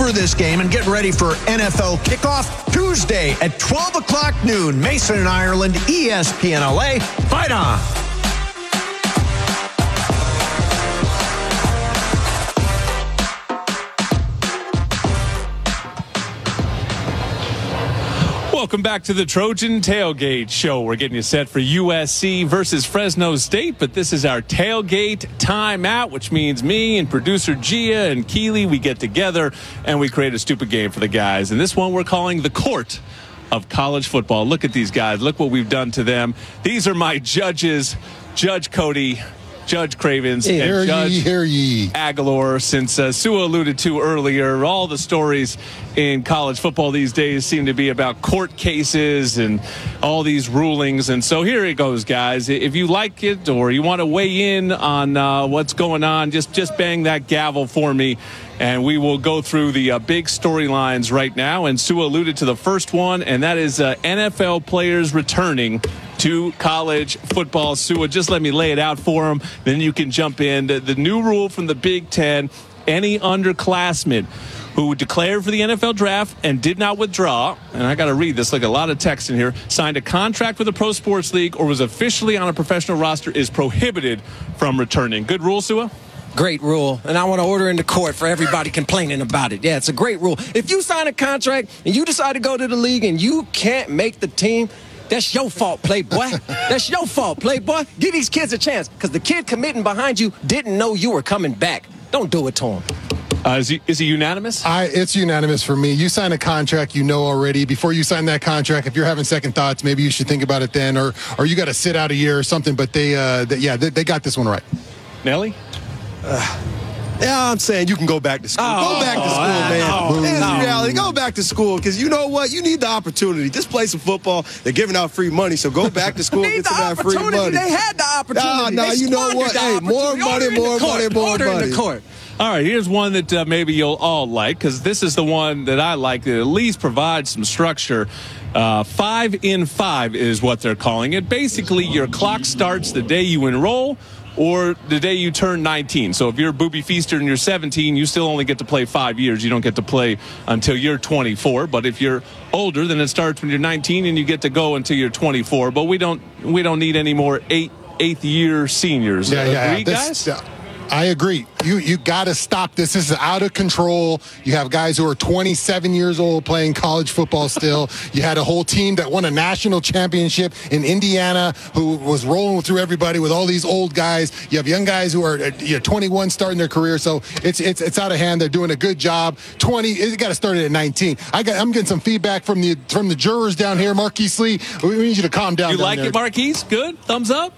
over this game and get ready for NFL kickoff Tuesday at 12 o'clock noon. Mason and Ireland, ESPN LA. Fight on. Welcome back to the Trojan Tailgate Show. We're getting you set for USC versus Fresno State, but this is our tailgate timeout, which means me and producer Gia and Keely, we get together and we create a stupid game for the guys. And this one we're calling the Court of College Football. Look at these guys. Look what we've done to them. These are my judges, Judge Cody, Judge Cravens, and Judge Aguilar. Since Sua alluded to earlier, all the stories in college football these days seem to be about court cases and all these rulings. And so here it goes, guys. If you like it or you want to weigh in on what's going on, just bang that gavel for me. And we will go through the big storylines right now. And Sua alluded to the first one, and that is NFL players returning to college football. Sua, just let me lay it out for them. Then you can jump in. The new rule from the Big Ten, any underclassmen who declared for the NFL draft and did not withdraw, and I got to read this, like a lot of text in here, signed a contract with a pro sports league or was officially on a professional roster is prohibited from returning. Good rule, Sua? Great rule, and I want to order in the court for everybody complaining about it. Yeah, it's a great rule. If you sign a contract and you decide to go to the league and you can't make the team, that's your fault, playboy. That's your fault, playboy. Give these kids a chance, because the kid committing behind you didn't know you were coming back. Don't do it to him. Is he unanimous? It's unanimous for me. You sign a contract you know already. Before you sign that contract, if you're having second thoughts, maybe you should think about it then, or you got to sit out a year or something. But they got this one right. Nelly? Yeah, I'm saying you can go back to school. Go back to school, man. It's the reality. Go back to school, because you know what? You need the opportunity. Just play some football. They're giving out free money, so go back to school and get some of that free money. They had the opportunity. No, you know what? Hey, more money, more money. In the court. All right, here's one that maybe you'll all like, because this is the one that I like that at least provides some structure. 5 in 5 is what they're calling it. Basically, your clock starts the day you enroll or the day you turn 19. So if you're a booby feaster and you're 17, you still only get to play 5 years. You don't get to play until you're 24. But if you're older, then it starts when you're 19 and you get to go until you're 24. But we don't need any more eighth year seniors. Agree, guys? I agree. You got to stop this. This is out of control. You have guys who are 27 years old playing college football still. You had a whole team that won a national championship in Indiana who was rolling through everybody with all these old guys. You have young guys who are 21 starting their career. So it's out of hand. They're doing a good job. You got to start it at 19. I'm getting some feedback from the jurors down here. Marquise Lee, we need you to calm down. You like it, Marquise? Good? Thumbs up?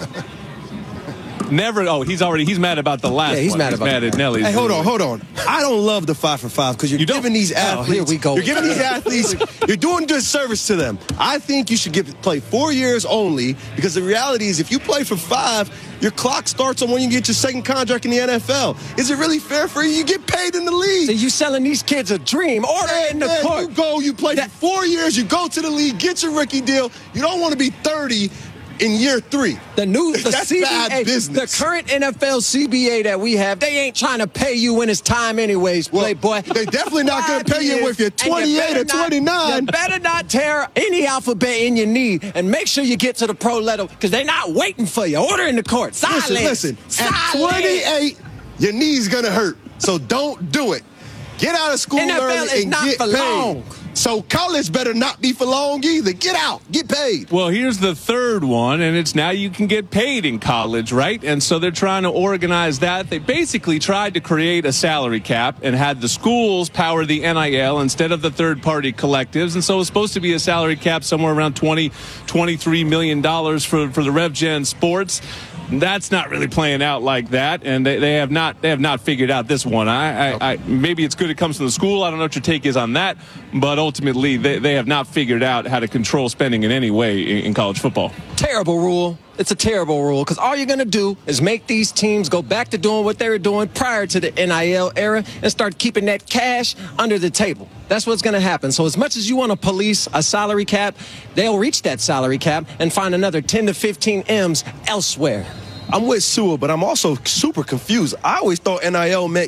Never. Oh, he's mad about the last one. He's mad at Nelly. Hey, hold on. I don't love the 5 for 5, because you're giving these athletes. Here we go. You're giving these athletes. You're doing disservice to them. I think you should play 4 years only, because the reality is, if you play for 5, your clock starts on when you get your second contract in the NFL. Is it really fair for you? You get paid in the league. So you selling these kids a dream. Order in the court. You play for 4 years. You go to the league, get your rookie deal. You don't want to be 30. In year 3. That's CBA, bad business. The current NFL CBA that we have, they ain't trying to pay you when it's time anyways, playboy. They definitely not going to pay you if you're 28 or 29. You better not tear any alphabet in your knee, and make sure you get to the pro level, because they're not waiting for you. Order in the court. Silence. Listen. At 28, your knee's going to hurt. So don't do it. Get out of school early and get paid. Long. So college better not be for long either. Get out. Get paid. Well, here's the third one, and it's now you can get paid in college, right? And so they're trying to organize that. They basically tried to create a salary cap and had the schools power the NIL instead of the third-party collectives. And so it's supposed to be a salary cap somewhere around $23 million for the RevGen Sports. That's not really playing out like that, and they have not figured out this one. Maybe it's good it comes from the school. I don't know what your take is on that, but ultimately they have not figured out how to control spending in any way in college football. Terrible rule. It's a terrible rule, because all you're going to do is make these teams go back to doing what they were doing prior to the NIL era and start keeping that cash under the table. That's what's going to happen. So as much as you want to police a salary cap, they'll reach that salary cap and find another 10 to 15 M's elsewhere. I'm with Sua, but I'm also super confused. I always thought NIL meant